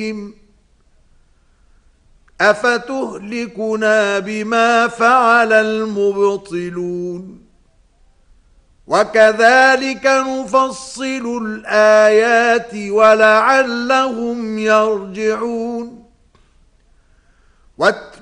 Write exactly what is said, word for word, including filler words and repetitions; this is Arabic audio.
أفتهلكنا بما فعل المبطلون وكذلك نفصل الآيات ولعلهم يرجعون.